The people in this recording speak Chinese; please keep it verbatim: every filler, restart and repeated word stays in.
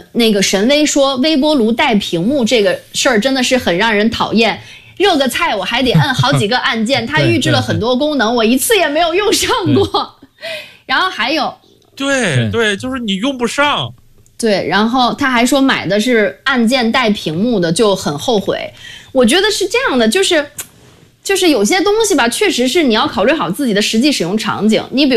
呃，那个神威说微波炉带屏幕这个事儿真的是很让人讨厌。热个菜我还得摁好几个按键，它预置了很多功能，我一次也没有用上过。然后还有， 对对，就是你用不上。 对，然后他还说买的是按键带屏幕的，就很后悔。我觉得是这样的，就是，就是有些东西吧，确实是你要考虑好自己的实际使用场景。你比如。